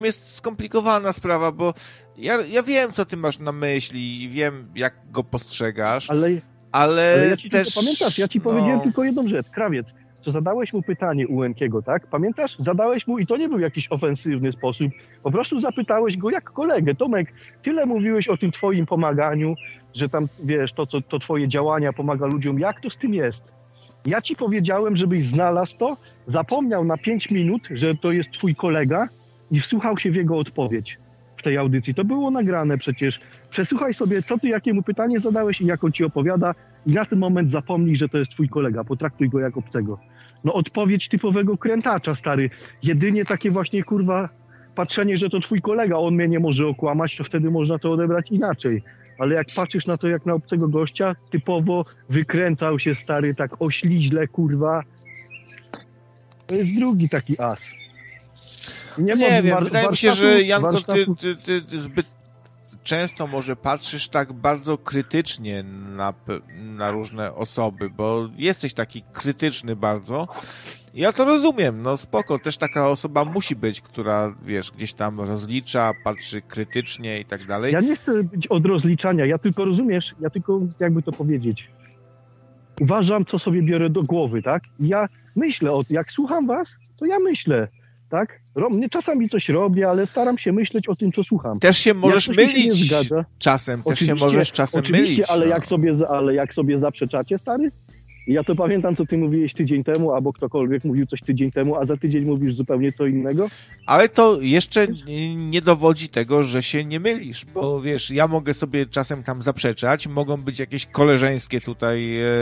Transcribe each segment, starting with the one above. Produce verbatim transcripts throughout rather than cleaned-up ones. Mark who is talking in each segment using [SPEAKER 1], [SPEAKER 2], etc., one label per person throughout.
[SPEAKER 1] jest skomplikowana sprawa, bo ja, ja wiem, co ty masz na myśli i wiem, jak go postrzegasz,
[SPEAKER 2] ale,
[SPEAKER 1] ale,
[SPEAKER 2] ale ja ci
[SPEAKER 1] też...
[SPEAKER 2] tylko, pamiętasz, ja ci
[SPEAKER 1] no...
[SPEAKER 2] powiedziałem tylko jedną rzecz, Krawiec, co zadałeś mu pytanie u Łękiego, tak? Pamiętasz? Zadałeś mu i to nie był jakiś ofensywny sposób, po prostu zapytałeś go jak kolegę. Tomek, tyle mówiłeś o tym twoim pomaganiu, że tam, wiesz, to, co, to twoje działania pomaga ludziom, jak to z tym jest? Ja ci powiedziałem, żebyś znalazł to, zapomniał na pięć minut, że to jest twój kolega i wsłuchał się w jego odpowiedź w tej audycji. To było nagrane przecież. Przesłuchaj sobie, co ty, jakie mu pytanie zadałeś i jak on ci opowiada i na ten moment zapomnij, że to jest twój kolega. Potraktuj go jak obcego. No odpowiedź typowego krętacza, stary. Jedynie takie właśnie, kurwa, patrzenie, że to twój kolega, on mnie nie może okłamać, to wtedy można to odebrać inaczej. Ale jak patrzysz na to jak na obcego gościa, typowo wykręcał się, stary, tak ośliźle, kurwa. To jest drugi taki as.
[SPEAKER 1] Nie, nie wiem, wydaje mi się, że Janko, ty, ty, ty, ty zbyt często może patrzysz tak bardzo krytycznie na, na różne osoby, bo jesteś taki krytyczny bardzo. Ja to rozumiem, no spoko, też taka osoba musi być, która, wiesz, gdzieś tam rozlicza, patrzy krytycznie i tak dalej.
[SPEAKER 2] Ja nie chcę być od rozliczania, ja tylko, rozumiesz, ja tylko, jakby to powiedzieć, uważam, co sobie biorę do głowy, tak? Ja myślę o tym, jak słucham was, to ja myślę, tak? Mnie czasami coś robię, ale staram się myśleć o tym, co słucham.
[SPEAKER 1] Też się możesz mylić się zgadza, czasem, też
[SPEAKER 2] oczywiście,
[SPEAKER 1] się możesz czasem mylić.
[SPEAKER 2] Ale,
[SPEAKER 1] no.
[SPEAKER 2] jak sobie, ale jak sobie zaprzeczacie, stary? Ja to pamiętam, co ty mówiłeś tydzień temu, albo ktokolwiek mówił coś tydzień temu, a za tydzień mówisz zupełnie co innego.
[SPEAKER 1] Ale to jeszcze nie dowodzi tego, że się nie mylisz, bo wiesz, ja mogę sobie czasem tam zaprzeczać, mogą być jakieś koleżeńskie tutaj e,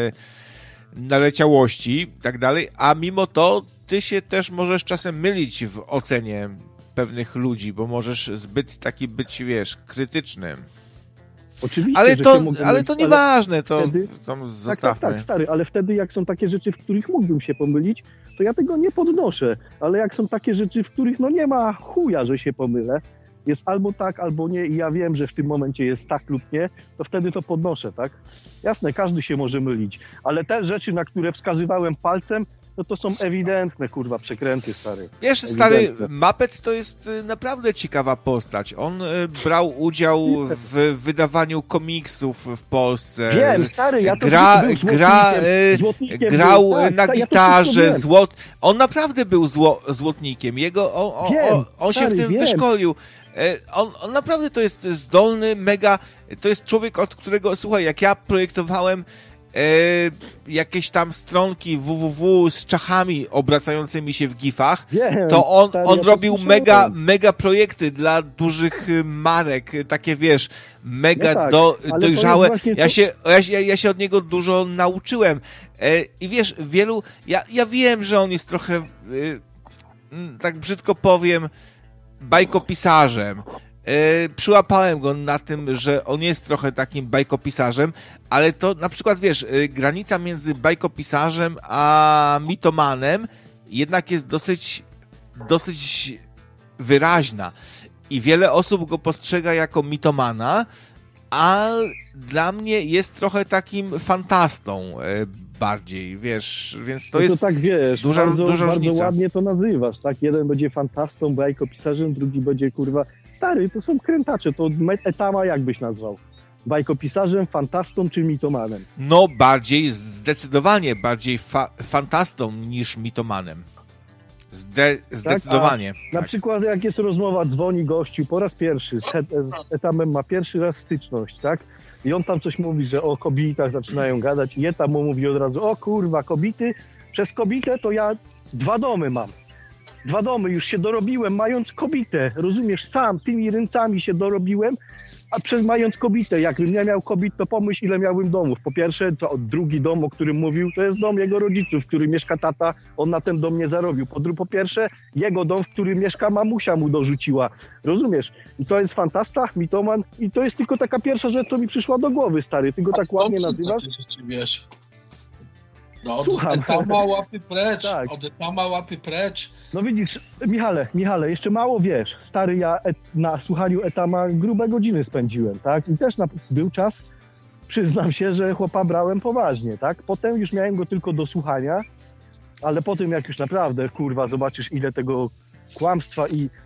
[SPEAKER 1] naleciałości i tak dalej, a mimo to ty się też możesz czasem mylić w ocenie pewnych ludzi, bo możesz zbyt taki być, wiesz, krytyczny.
[SPEAKER 2] Oczywiście,
[SPEAKER 1] ale to,
[SPEAKER 2] mogę
[SPEAKER 1] ale
[SPEAKER 2] mylić,
[SPEAKER 1] to nieważne, to
[SPEAKER 2] wtedy,
[SPEAKER 1] tam
[SPEAKER 2] zostawmy. Tak, tak, tak, stary, ale wtedy jak są takie rzeczy, w których mógłbym się pomylić, to ja tego nie podnoszę, ale jak są takie rzeczy, w których no nie ma chuja, że się pomylę, jest albo tak, albo nie i ja wiem, że w tym momencie jest tak lub nie, to wtedy to podnoszę, tak? Jasne, każdy się może mylić, ale te rzeczy, na które wskazywałem palcem, no to są ewidentne, kurwa, przekręty, stary.
[SPEAKER 1] Wiesz, stary, Muppet to jest naprawdę ciekawa postać. On brał udział w wydawaniu komiksów w Polsce.
[SPEAKER 2] Wiem, stary, ja to
[SPEAKER 1] gra,
[SPEAKER 2] był
[SPEAKER 1] gra,
[SPEAKER 2] złotnikiem,
[SPEAKER 1] grał
[SPEAKER 2] tak,
[SPEAKER 1] na
[SPEAKER 2] tak,
[SPEAKER 1] gitarze,
[SPEAKER 2] ja
[SPEAKER 1] złot... On naprawdę był zło, złotnikiem. Jego, on,
[SPEAKER 2] wiem,
[SPEAKER 1] on, on się
[SPEAKER 2] stary,
[SPEAKER 1] w tym
[SPEAKER 2] wiem.
[SPEAKER 1] wyszkolił. On, on naprawdę to jest zdolny, mega... To jest człowiek, od którego, słuchaj, jak ja projektowałem E, jakieś tam stronki www z czachami obracającymi się w gifach,
[SPEAKER 2] Wiem,
[SPEAKER 1] to on,
[SPEAKER 2] stary,
[SPEAKER 1] on
[SPEAKER 2] ja
[SPEAKER 1] robił mega, mega projekty dla dużych marek, takie wiesz, mega
[SPEAKER 2] no tak,
[SPEAKER 1] do, dojrzałe. Ja
[SPEAKER 2] to...
[SPEAKER 1] się, ja, ja się od niego dużo nauczyłem. E, I wiesz, wielu, ja, ja wiem, że on jest trochę, e, tak brzydko powiem, bajkopisarzem. Yy, przyłapałem go na tym, że on jest trochę takim bajkopisarzem, ale to na przykład, wiesz, yy, granica między bajkopisarzem a mitomanem jednak jest dosyć, dosyć wyraźna i wiele osób go postrzega jako mitomana, a dla mnie jest trochę takim fantastą yy, bardziej, wiesz, więc to
[SPEAKER 2] no
[SPEAKER 1] jest
[SPEAKER 2] to tak, wiesz,
[SPEAKER 1] duża,
[SPEAKER 2] bardzo,
[SPEAKER 1] duża
[SPEAKER 2] bardzo
[SPEAKER 1] różnica.
[SPEAKER 2] ładnie to nazywasz, tak? Jeden będzie fantastą, bajkopisarzem, drugi będzie, kurwa, stary, to są krętacze, to etama jak byś nazwał? Bajkopisarzem, fantastą czy mitomanem?
[SPEAKER 1] No bardziej, zdecydowanie bardziej fa- fantastą niż mitomanem. Zde- zdecydowanie.
[SPEAKER 2] Tak? Na
[SPEAKER 1] tak.
[SPEAKER 2] przykład jak jest rozmowa, dzwoni gościu po raz pierwszy, z, et- z etamem ma pierwszy raz styczność, tak? I on tam coś mówi, że o kobietach zaczynają gadać i etam mu mówi od razu, o kurwa, kobiety, przez kobietę to ja dwa domy mam. Dwa domy, już się dorobiłem, mając kobietę, rozumiesz, sam tymi ręcami się dorobiłem, a przez mając kobietę, jakbym nie miał kobiet, to pomyśl, ile miałbym domów. Po pierwsze, to drugi dom, o którym mówił, to jest dom jego rodziców, w którym mieszka tata, on na ten dom nie zarobił. Po, dru- po pierwsze, jego dom, w którym mieszka mamusia mu dorzuciła, rozumiesz? I to jest fantasta, mitoman i to jest tylko taka pierwsza rzecz, co mi przyszła do głowy, stary, ty go tak ładnie nazywasz?
[SPEAKER 3] Wiesz. No, od
[SPEAKER 2] Słucham.
[SPEAKER 3] etama łapy precz,
[SPEAKER 2] Tak.
[SPEAKER 3] od etama łapy precz.
[SPEAKER 2] No widzisz, Michale, Michale, jeszcze mało wiesz. Stary, ja et, na słuchaniu etama grube godziny spędziłem, tak? I też na, był czas, przyznam się, że chłopa brałem poważnie, tak? Potem już miałem go tylko do słuchania, ale potem jak już naprawdę, kurwa, zobaczysz ile tego kłamstwa i